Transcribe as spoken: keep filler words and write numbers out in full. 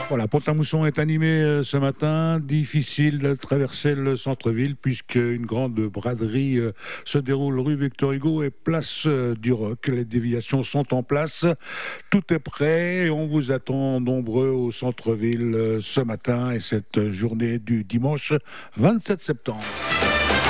Voilà, Pont-à-Mousson est animé euh, ce matin. Difficile de traverser le centre-ville puisque une grande braderie euh, se déroule rue Victor Hugo et place euh, du Roc. Les déviations sont en place. Tout est prêt et on vous attend nombreux au centre-ville euh, ce matin et cette journée du dimanche vingt-sept septembre.